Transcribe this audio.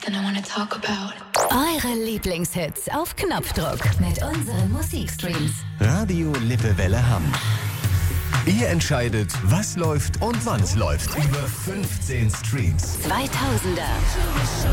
something I want to talk about. Eure Lieblingshits auf Knopfdruck mit unseren Musikstreams. Radio Lippewelle Hamm. Ihr entscheidet, was läuft und wann es läuft. Über 15 Streams. 2000er.